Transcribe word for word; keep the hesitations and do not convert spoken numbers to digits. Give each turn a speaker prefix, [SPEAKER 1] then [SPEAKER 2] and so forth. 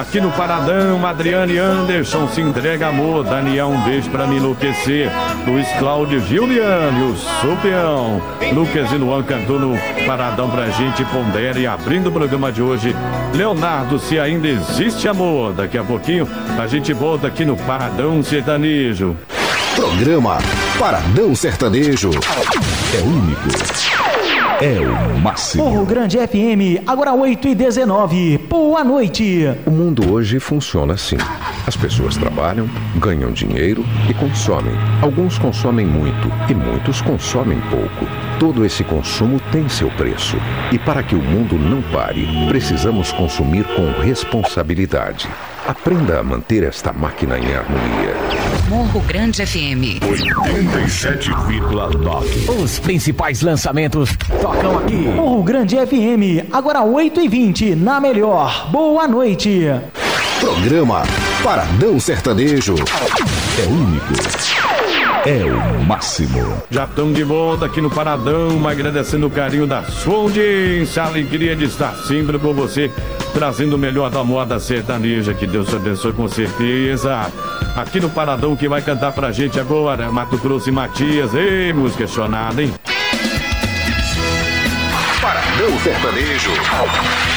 [SPEAKER 1] Aqui no Paradão, Adriane Anderson se entrega amor. Daniel, um beijo pra me enlouquecer. Luiz Cláudio Juliano, o Supião. Lucas e Luan cantou no Paradão pra gente. Pondere, abrindo o programa de hoje. Leonardo, se ainda existe amor. Daqui a pouquinho a gente volta aqui no Paradão Sertanejo.
[SPEAKER 2] Programa Paradão Sertanejo. É único. É o máximo.
[SPEAKER 3] Morro Grande F M, agora oito e dezenove. Boa noite.
[SPEAKER 4] O mundo hoje funciona assim. As pessoas trabalham, ganham dinheiro e consomem. Alguns consomem muito e muitos consomem pouco. Todo esse consumo tem seu preço. E para que o mundo não pare, precisamos consumir com responsabilidade. Aprenda a manter esta máquina em harmonia.
[SPEAKER 5] Morro Grande F M
[SPEAKER 2] oitenta e sete vírgula nove.
[SPEAKER 3] Os principais lançamentos tocam aqui. Morro Grande F M, agora oito e vinte, na melhor. Boa noite.
[SPEAKER 2] Programa Paradão Sertanejo. É único. É o máximo.
[SPEAKER 1] Já estamos de volta aqui no Paradão, agradecendo o carinho da sua audiência, a alegria de estar sempre com você, trazendo o melhor da moda sertaneja. Que Deus te abençoe com certeza. Aqui no Paradão, que vai cantar pra gente agora, Mato Grosso e Matias. Ei, música chonada, hein?
[SPEAKER 2] Paradão Sertanejo.